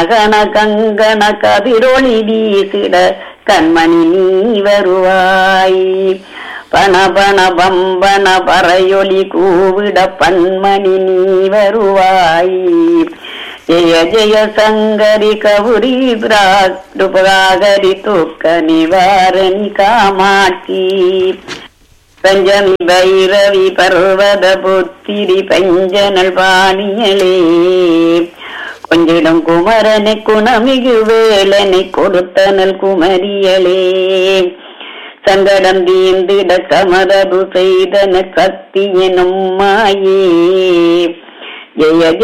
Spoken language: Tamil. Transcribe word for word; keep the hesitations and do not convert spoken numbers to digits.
கனகன கங்கன கதிரொளி வீசிட கண்மணி நீ வருவாய். பண பண பம்பன பறையொலி கூவிட பன்மணி நீ வருவாய். ஜெய ஜெய சங்கரி கவுரி துராகரி துக்க நிவாரணி காமாட்சி. பஞ்சமி பைரவி பர்வத புத்திரி பஞ்சனல் பாணியலே. கொஞ்சிடம் குமரனை குணமிகு வேலனை கொடுத்தனல் குமரியலே. சங்கடம் தீந்திட சமரபு செய்தன சக்தி எனும் மாயே. ஜெய